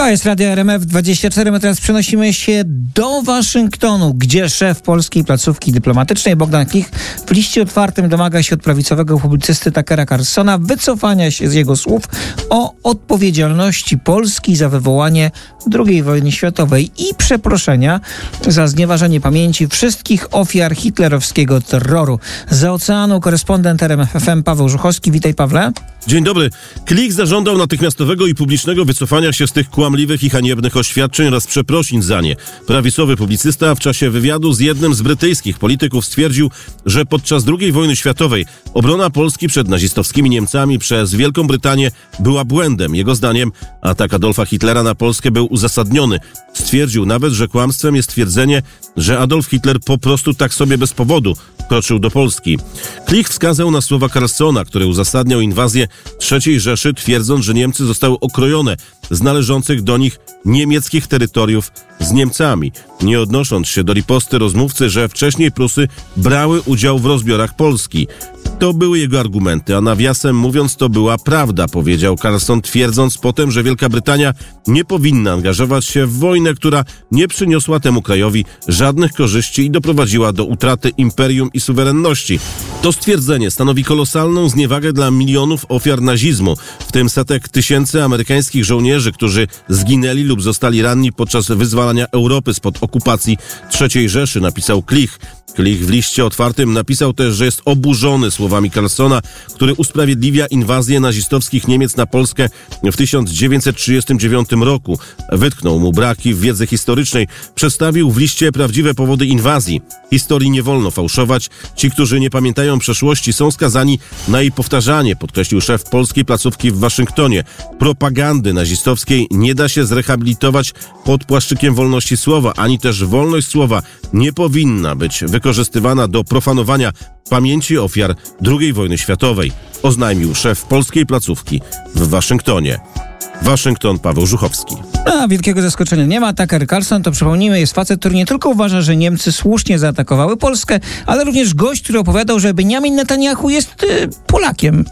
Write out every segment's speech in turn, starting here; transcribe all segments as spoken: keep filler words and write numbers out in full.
To jest Radio R M F dwadzieścia cztery. My teraz przenosimy się do Waszyngtonu, gdzie szef polskiej placówki dyplomatycznej Bogdan Klich w liście otwartym domaga się od prawicowego publicysty Tuckera Carlsona wycofania się z jego słów o odpowiedzialności Polski za wywołanie drugiej wojny światowej i przeproszenia za znieważenie pamięci wszystkich ofiar hitlerowskiego terroru. Za oceanu korespondent R M F F M Paweł Żuchowski. Witaj, Pawle. Dzień dobry. Klich zażądał natychmiastowego i publicznego wycofania się z tych kłamliwych i haniebnych oświadczeń oraz przeprosin za nie. Prawicowy publicysta w czasie wywiadu z jednym z brytyjskich polityków stwierdził, że podczas drugiej wojny światowej obrona Polski przed nazistowskimi Niemcami przez Wielką Brytanię była błędem. Jego zdaniem atak Adolfa Hitlera na Polskę był uzasadniony. Stwierdził nawet, że kłamstwem jest twierdzenie, że Adolf Hitler po prostu tak sobie bez powodu kroczył do Polski. Klich wskazał na słowa Carlsona, który uzasadniał inwazję trzeciej Rzeszy, twierdząc, że Niemcy zostały okrojone z należących do nich niemieckich terytoriów z Niemcami, nie odnosząc się do riposty rozmówcy, że wcześniej Prusy brały udział w rozbiorach Polski. To były jego argumenty, a nawiasem mówiąc to była prawda, powiedział Carlson, twierdząc potem, że Wielka Brytania nie powinna angażować się w wojnę, która nie przyniosła temu krajowi żadnych korzyści i doprowadziła do utraty imperium i suwerenności. To stwierdzenie stanowi kolosalną zniewagę dla milionów ofiar nazizmu, w tym setek tysięcy amerykańskich żołnierzy, którzy zginęli lub zostali ranni podczas wyzwalania Europy spod okupacji trzeciej Rzeszy, napisał Klich. Klich w liście otwartym napisał też, że jest oburzony słowami Carlsona, który usprawiedliwia inwazję nazistowskich Niemiec na Polskę w tysiąc dziewięćset trzydziestym dziewiątym roku. Wytknął mu braki w wiedzy historycznej, przedstawił w liście prawdziwe powody inwazji. Historii nie wolno fałszować. Ci, którzy nie pamiętają przeszłości, są skazani na jej powtarzanie, podkreślił szef polskiej placówki w Waszyngtonie. Propagandy nazistowskiej nie da się zrehabilitować pod płaszczykiem wolności słowa, ani też wolność słowa nie powinna być wykorzystywana do profanowania pamięci ofiar drugiej wojny światowej, oznajmił szef polskiej placówki w Waszyngtonie. Waszyngton, Paweł Żuchowski. A wielkiego zaskoczenia nie ma. Tucker Carlson, to przypomnijmy, jest facet, który nie tylko uważa, że Niemcy słusznie zaatakowały Polskę, ale również gość, który opowiadał, że Benjamin Netanyahu jest y, Polakiem,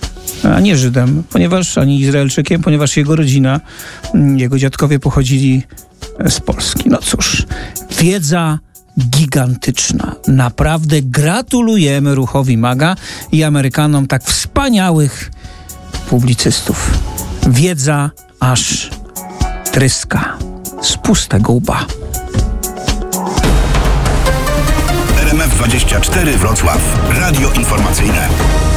a nie Żydem, ponieważ ani Izraelczykiem, ponieważ jego rodzina, jego dziadkowie pochodzili z Polski. No cóż, wiedza gigantyczna. Naprawdę gratulujemy ruchowi MAGA i Amerykanom tak wspaniałych publicystów. Wiedza aż tryska z pustego łba. R M F dwadzieścia cztery Wrocław. Radio informacyjne.